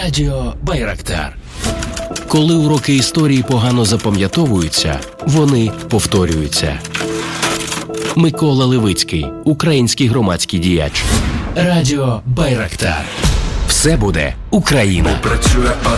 Радіо Байрактар. Коли уроки історії погано запам'ятовуються, вони повторюються. Микола Левицький, український громадський діяч. Радіо Байрактар. Все буде Україна. Працює